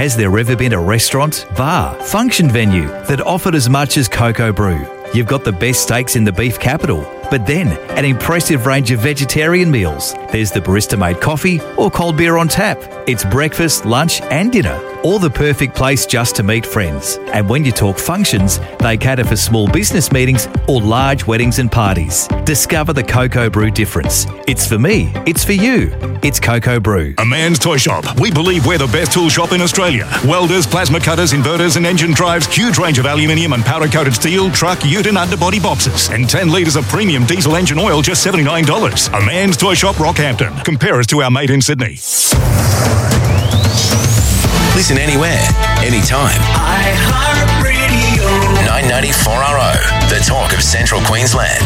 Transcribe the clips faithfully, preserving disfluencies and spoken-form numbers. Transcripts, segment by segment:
Has there ever been a restaurant, bar, function venue that offered as much as Cocoa Brew? You've got the best steaks in the beef capital, but then an impressive range of vegetarian meals. There's the barista-made coffee or cold beer on tap. It's breakfast, lunch and dinner, or the perfect place just to meet friends. And when you talk functions, they cater for small business meetings or large weddings and parties. Discover the Cocoa Brew difference. It's for me. It's for you. It's Cocoa Brew. A Man's Toy Shop. We believe we're the best tool shop in Australia. Welders, plasma cutters, inverters and engine drives, huge range of aluminium and powder-coated steel, truck, ute and underbody boxes, and ten litres of premium diesel engine oil, just seventy-nine dollars. A Man's Toy Shop, Rockhampton. Compare us to our mate in Sydney. Listen anywhere, anytime. iHeartRadio. nine ninety-four R O, the talk of Central Queensland.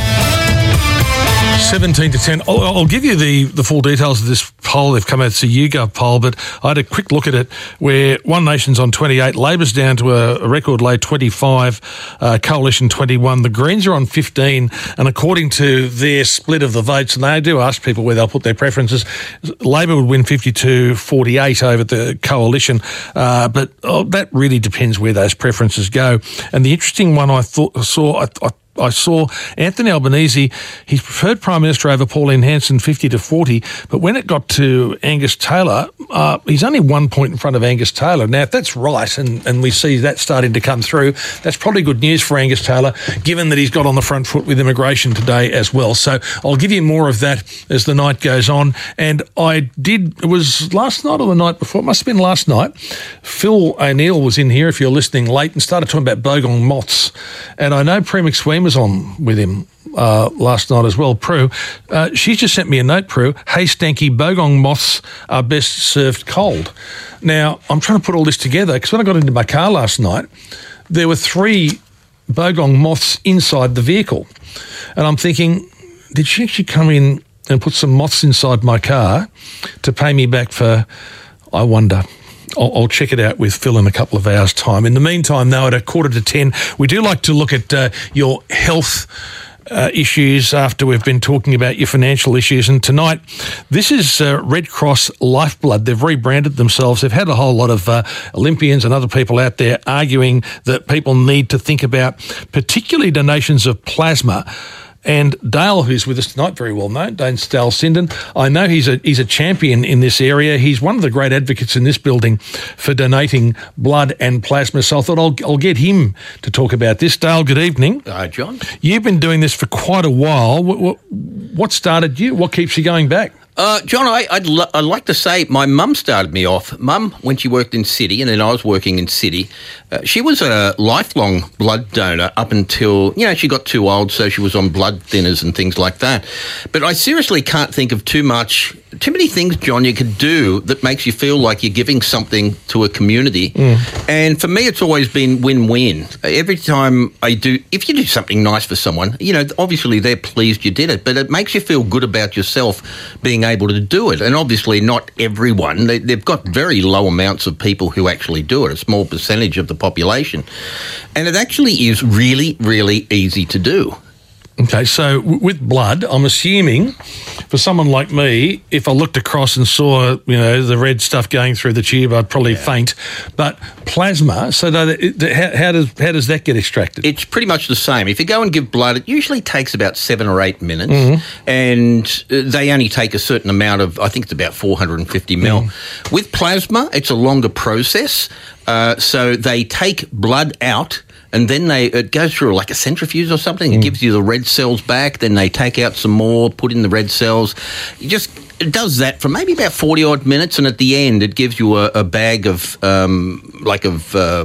seventeen to ten. I'll, I'll give you the, the full details of this poll. They've come out. It's a YouGov poll, but I had a quick look at it where One Nation's on twenty-eight, Labor's down to a, a record low twenty-five, uh, Coalition twenty-one. The Greens are on fifteen, and according to their split of the votes, and they do ask people where they'll put their preferences, Labor would win fifty-two forty-eight over the Coalition, uh, but oh, that really depends where those preferences go. And the interesting one I thought saw, I, I I saw Anthony Albanese, he's preferred Prime Minister over Pauline Hanson, fifty to forty, but when it got to Angus Taylor, uh, he's only one point in front of Angus Taylor. Now, if that's right, and, and we see that starting to come through, that's probably good news for Angus Taylor, given that he's got on the front foot with immigration today as well. So I'll give you more of that as the night goes on. And I did, it was last night or the night before, it must have been last night, Phil O'Neill was in here, if you're listening late, and started talking about bogong moths. And I know Prue McSween was on with him uh, last night as well. Prue, uh, she's just sent me a note, Prue. Hey, Stanky, bogong moths are best served cold. Now, I'm trying to put all this together because when I got into my car last night, there were three bogong moths inside the vehicle. And I'm thinking, did she actually come in and put some moths inside my car to pay me back for, I wonder... I'll, I'll check it out with Phil in a couple of hours' time. In the meantime, though, at a quarter to ten, we do like to look at uh, your health uh, issues after we've been talking about your financial issues. And tonight, this is uh, Red Cross Lifeblood. They've rebranded themselves. They've had a whole lot of uh, Olympians and other people out there arguing that people need to think about particularly donations of plasma. And Dale, who's with us tonight, very well known, Dale Sinden, I know he's a he's a champion in this area. He's one of the great advocates in this building for donating blood and plasma. So I thought I'll, I'll get him to talk about this. Dale, good evening. Hi, John. You've been doing this for quite a while. What, what, what started you? What keeps you going back? Uh, John, I, I'd, lo- I'd like to say my mum started me off. Mum, when she worked in City, and then I was working in City, uh, she was a lifelong blood donor up until, you know, she got too old, so she was on blood thinners and things like that. But I seriously can't think of too much, too many things, John, you could do that makes you feel like you're giving something to a community. Mm. And for me, it's always been win-win. Every time I do, if you do something nice for someone, you know, obviously they're pleased you did it, but it makes you feel good about yourself being able to do it. And obviously not everyone. They, they've got very low amounts of people who actually do it, a small percentage of the population. And it actually is really, really easy to do. Okay, so w- with blood, I'm assuming for someone like me, if I looked across and saw, you know, the red stuff going through the tube, I'd probably yeah. faint. But plasma, so that it, how, how does how does that get extracted? It's pretty much the same. If you go and give blood, it usually takes about seven or eight minutes, mm-hmm. and they only take a certain amount of, I think it's about four hundred fifty mil. Mm. With plasma, it's a longer process. Uh, so they take blood out, and then they it goes through like a centrifuge or something. It mm. gives you the red cells back. Then they take out some more, put in the red cells. You just it does that for maybe about forty odd minutes, and at the end, it gives you a, a bag of um, like of uh,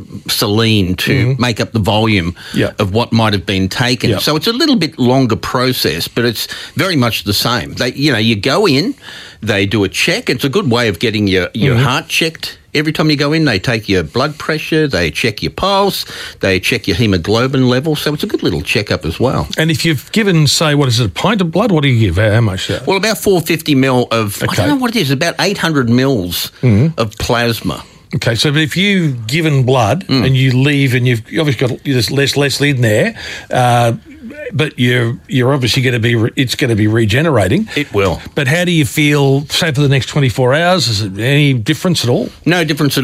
saline to mm. make up the volume yeah. of what might have been taken. Yeah. So it's a little bit longer process, but it's very much the same. They, you know, you go in, they do a check. It's a good way of getting your your mm. heart checked. Every time you go in, they take your blood pressure, they check your pulse, they check your hemoglobin level. So it's a good little checkup as well. And if you've given, say, what is it, a pint of blood? What do you give? How much? Uh? Well, about four hundred fifty mil of, okay. I don't know what it is, about eight hundred mils mm. of plasma. Okay, so if you've given blood mm. and you leave and you've obviously got there's less, less in there, uh, but you're you're obviously going to be re- it's going to be regenerating. It will. But how do you feel, say, for the next twenty-four hours? Is it any difference at all? No difference at